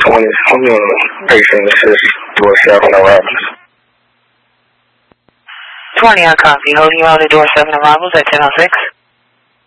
patient assist, door 7 arrivals. 20, I copy. Holding you on to door 7 arrivals at 10:06.